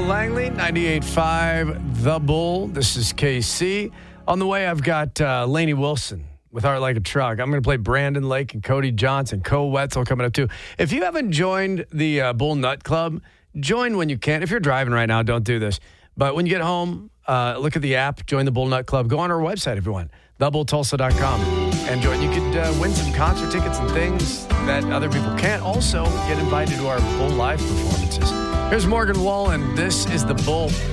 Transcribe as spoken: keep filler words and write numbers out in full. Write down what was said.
Langley, ninety-eight point five The Bull. This is K C. On the way, I've got uh, Lainey Wilson with Heart Like a Truck. I'm going to play Brandon Lake and Cody Johnson. Co Wetzel coming up, too. If you haven't joined the uh, Bull Nut Club, join when you can. If you're driving right now, don't do this. But when you get home, uh, look at the app, join the Bull Nut Club. Go on our website, everyone, the bull tulsa dot com, and join. You could uh, win some concert tickets and things that other people can't. Also, get invited to our Bull Live performances. Here's Morgan Wallen. This is The Bull.